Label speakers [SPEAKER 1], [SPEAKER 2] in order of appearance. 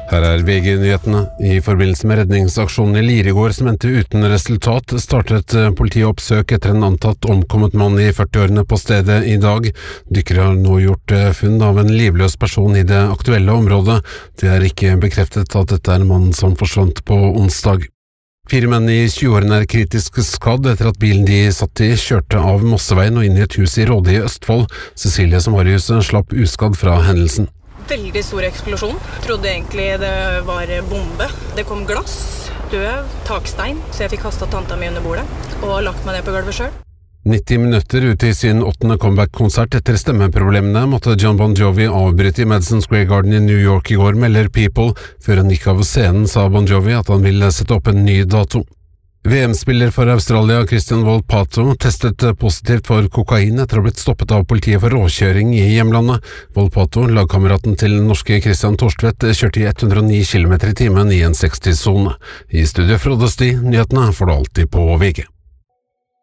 [SPEAKER 1] Her VG-nyhetene. I forbindelse med redningsaksjonen i Lier i går som endte uten resultat, startet politiet oppsøk etter en antatt omkommet mann i 40-årene på stedet i dag. Dykkere har nå gjort funn av en livløs person i det aktuelle området. Det er ikke bekreftet at dette er en mann som forsvant på onsdag. 4 menn i 20-årene er kritisk skadd etter at bilen de satt i kjørte av Mosseveien og inn i et hus i Råde i Østfold. Cecilie som var i huset slapp uskadd fra hendelsen.
[SPEAKER 2] Veldig stor eksplosjon. Trodde egentlig det var bombe. Det kom glass, støv, takstein, så jeg fikk kastet tanta mi under bordet og lagt meg ned på gulvet selv.
[SPEAKER 1] 90 minutter ute i sin 8. comeback-konsert etter stemmeproblemene måtte Jon Bon Jovi avbryte i Madison Square Garden i New York i går, melder People. Før han gikk av scenen sa Bon Jovi at han ville sette opp en ny dato. VM-spiller for Australia Christian Volpato testet positivt for kokain etter å ha blitt stoppet av politiet for råkjøring i hjemlandet. Volpato, lagkameraten til norske Christian Torstvedt, kjørte i 109 km/t i en 60-sone. I studio Frode Sti, nyhetene får du alltid på VG.